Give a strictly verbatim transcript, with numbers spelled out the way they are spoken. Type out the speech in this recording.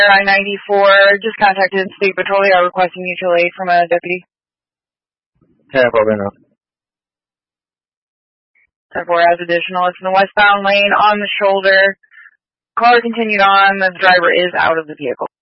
I ninety-four, just contacted State Patrol. They are requesting mutual aid from a deputy. ten four, now. ten four as additional. It's in the westbound lane on the shoulder. Car continued on. The driver is out of the vehicle.